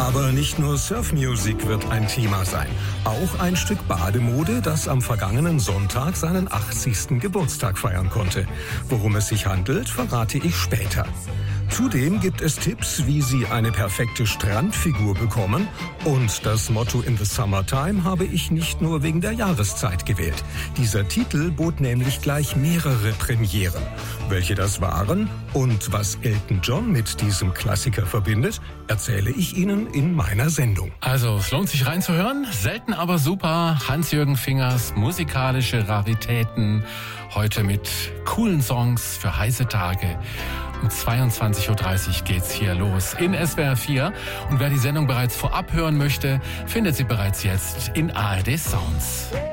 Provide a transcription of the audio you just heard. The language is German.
Aber nicht nur Surfmusik wird ein Thema sein. Auch ein Stück Bademode, das am vergangenen Sonntag seinen 80. Geburtstag feiern konnte. Worum es sich handelt, verrate ich später. Zudem gibt es Tipps, wie Sie eine perfekte Strandfigur bekommen. Und das Motto In the Summertime habe ich nicht nur wegen der Jahreszeit gewählt. Dieser Titel bot nämlich gleich mehrere Premieren. Welche das waren und was Elton John mit diesem Klassiker verbindet, erzähle ich Ihnen in meiner Sendung. Also, es lohnt sich reinzuhören. Selten aber super. Hans-Jürgen Fingers musikalische Raritäten. Heute mit coolen Songs für heiße Tage. Um 22.30 Uhr geht's hier los in SWR 4. Und wer die Sendung bereits vorab hören möchte, findet sie bereits jetzt in ARD Sounds.